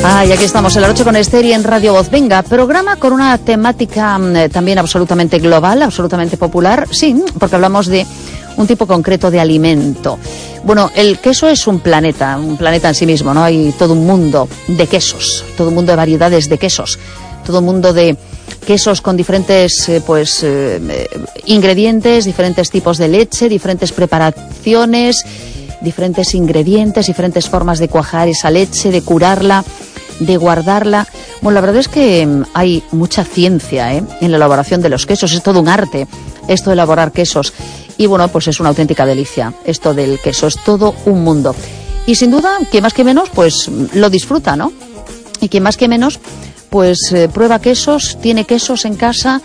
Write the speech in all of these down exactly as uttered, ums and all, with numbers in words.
Ah, y aquí estamos en la noche con Esther y en Radio Voz. Venga, programa con una temática eh, también absolutamente global, absolutamente popular. Sí, porque hablamos de un tipo concreto de alimento. Bueno, el queso es un planeta, un planeta en sí mismo, ¿no? Hay todo un mundo de quesos, todo un mundo de variedades de quesos, todo un mundo de quesos con diferentes eh, pues eh, ingredientes, diferentes tipos de leche, diferentes preparaciones, diferentes ingredientes, diferentes formas de cuajar esa leche, de curarla, de guardarla. Bueno, la verdad es que hay mucha ciencia ¿eh? en la elaboración de los quesos, es todo un arte esto de elaborar quesos. Y bueno, pues es una auténtica delicia esto del queso, es todo un mundo. Y sin duda, quien más que menos, pues lo disfruta, ¿no? Y quien más que menos, pues eh, prueba quesos, tiene quesos en casa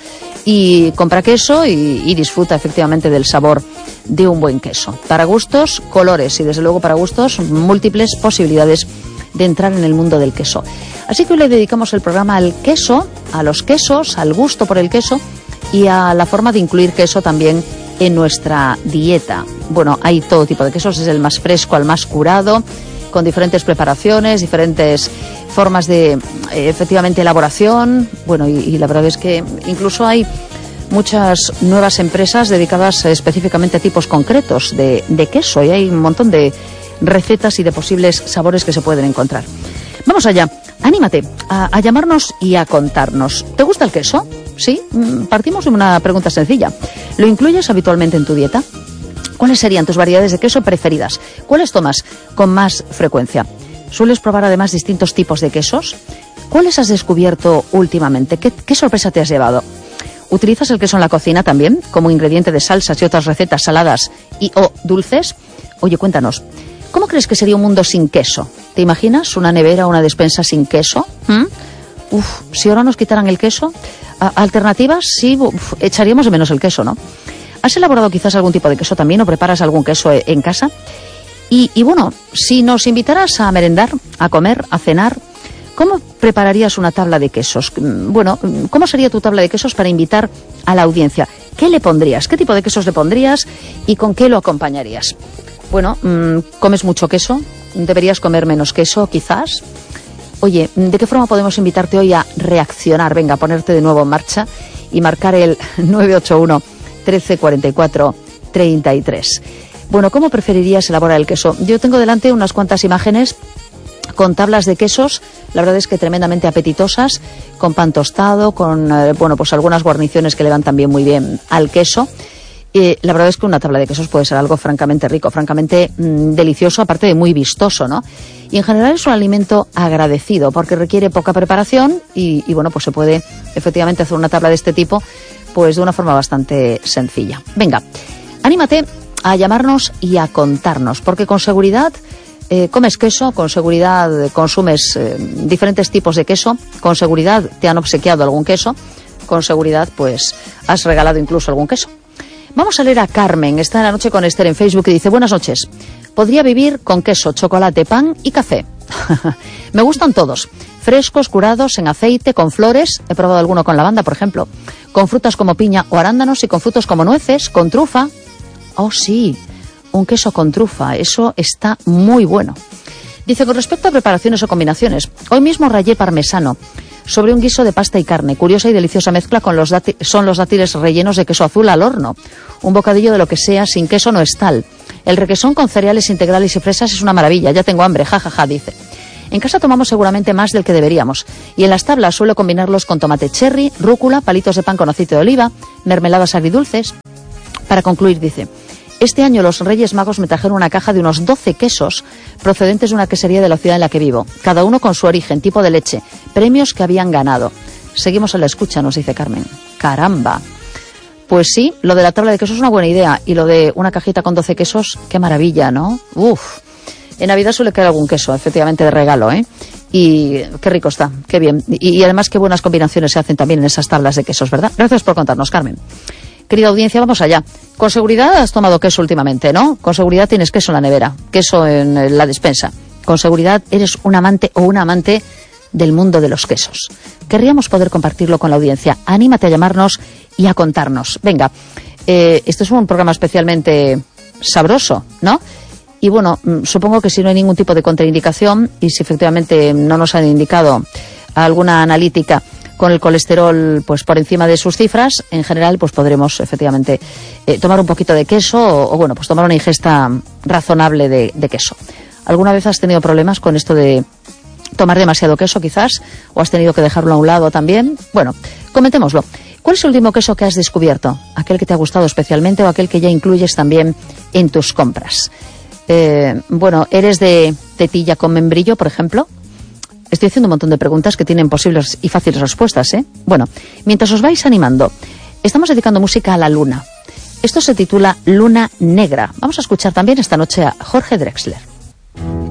y compra queso y, y disfruta efectivamente del sabor de un buen queso. Para gustos, colores y desde luego para gustos, múltiples posibilidades de entrar en el mundo del queso. Así que hoy le dedicamos el programa al queso, a los quesos, al gusto por el queso y a la forma de incluir queso también en nuestra dieta. Bueno, hay todo tipo de quesos, desde el más fresco al más curado, con diferentes preparaciones, diferentes formas de, eh, efectivamente, elaboración. Bueno, y, y la verdad es que incluso hay muchas nuevas empresas dedicadas específicamente a tipos concretos de, de queso, y hay un montón de recetas y de posibles sabores que se pueden encontrar. Vamos allá, anímate a, a llamarnos y a contarnos. ¿Te gusta el queso? Sí, partimos de una pregunta sencilla. ¿Lo incluyes habitualmente en tu dieta? ¿Cuáles serían tus variedades de queso preferidas? ¿Cuáles tomas con más frecuencia? ¿Sueles probar además distintos tipos de quesos? ¿Cuáles has descubierto últimamente? ¿Qué, qué sorpresa te has llevado? ¿Utilizas el queso en la cocina también, como ingrediente de salsas y otras recetas saladas y o dulces? Oye, cuéntanos, ¿cómo crees que sería un mundo sin queso? ¿Te imaginas una nevera o una despensa sin queso? ¿Mm? Uf, si ahora nos quitaran el queso, alternativas, sí, uf, echaríamos de menos el queso, ¿no? ¿Has elaborado quizás algún tipo de queso también o preparas algún queso en casa? Y, y bueno, si nos invitaras a merendar, a comer, a cenar, ¿cómo prepararías una tabla de quesos? Bueno, ¿cómo sería tu tabla de quesos para invitar a la audiencia? ¿Qué le pondrías? ¿Qué tipo de quesos le pondrías y con qué lo acompañarías? Bueno, ¿comes mucho queso? ¿Deberías comer menos queso, quizás? Oye, ¿de qué forma podemos invitarte hoy a reaccionar? Venga, a ponerte de nuevo en marcha y marcar el nueve ocho uno, trece cuarenta y cuatro, treinta y tres. Bueno, ¿cómo preferirías elaborar el queso? Yo tengo delante unas cuantas imágenes con tablas de quesos, la verdad es que tremendamente apetitosas, con pan tostado, con, eh, bueno, pues algunas guarniciones que le van también muy bien al queso. Eh, la verdad es que una tabla de quesos puede ser algo francamente rico, francamente mmm, delicioso, aparte de muy vistoso, ¿no? Y en general es un alimento agradecido porque requiere poca preparación y, y bueno, pues se puede efectivamente hacer una tabla de este tipo pues de una forma bastante sencilla. Venga, anímate a llamarnos y a contarnos, porque con seguridad eh, comes queso, con seguridad consumes eh, diferentes tipos de queso, con seguridad te han obsequiado algún queso, con seguridad pues has regalado incluso algún queso. Vamos a leer a Carmen, está en la noche con Esther en Facebook y dice: buenas noches, podría vivir con queso, chocolate, pan y café. Me gustan todos, frescos, curados, en aceite, con flores, he probado alguno con lavanda, por ejemplo, con frutas como piña o arándanos y con frutos como nueces, con trufa. Oh sí, un queso con trufa, eso está muy bueno. Dice, con respecto a preparaciones o combinaciones, hoy mismo rallé parmesano sobre un guiso de pasta y carne. Curiosa y deliciosa mezcla con los dátil- son los dátiles rellenos de queso azul al horno. Un bocadillo de lo que sea, sin queso no es tal. El requesón con cereales integrales y fresas es una maravilla. Ya tengo hambre, jajaja, ja, ja, dice. En casa tomamos seguramente más del que deberíamos. Y en las tablas suelo combinarlos con tomate cherry, rúcula, palitos de pan con aceite de oliva, mermeladas agridulces. Para concluir, dice, este año los Reyes Magos me trajeron una caja de unos doce quesos procedentes de una quesería de la ciudad en la que vivo, cada uno con su origen, tipo de leche, premios que habían ganado. Seguimos a la escucha, nos dice Carmen. ¡Caramba! Pues sí, lo de la tabla de quesos es una buena idea, y lo de una cajita con doce quesos, qué maravilla, ¿no? Uf. En Navidad suele caer algún queso, efectivamente, de regalo, ¿eh? Y qué rico está, qué bien. Y, y además qué buenas combinaciones se hacen también en esas tablas de quesos, ¿verdad? Gracias por contarnos, Carmen. Querida audiencia, vamos allá. Con seguridad has tomado queso últimamente, ¿no? Con seguridad tienes queso en la nevera, queso en la despensa. Con seguridad eres un amante o una amante del mundo de los quesos. Querríamos poder compartirlo con la audiencia. Anímate a llamarnos y a contarnos. Venga, eh, este es un programa especialmente sabroso, ¿no? y bueno, supongo que si no hay ningún tipo de contraindicación y si efectivamente no nos han indicado alguna analítica con el colesterol pues por encima de sus cifras, en general pues podremos efectivamente eh, tomar un poquito de queso o, o bueno, pues tomar una ingesta razonable de, de queso. ¿Alguna vez has tenido problemas con esto de tomar demasiado queso quizás? ¿O has tenido que dejarlo a un lado también? Bueno, comentémoslo. ¿Cuál es el último queso que has descubierto? ¿Aquel que te ha gustado especialmente o aquel que ya incluyes también en tus compras? Eh, bueno, ¿eres de tetilla con membrillo, por ejemplo? Estoy haciendo un montón de preguntas que tienen posibles y fáciles respuestas, ¿eh? Bueno, mientras os vais animando, estamos dedicando música a la luna. Esto se titula Luna Negra. Vamos a escuchar también esta noche a Jorge Drexler.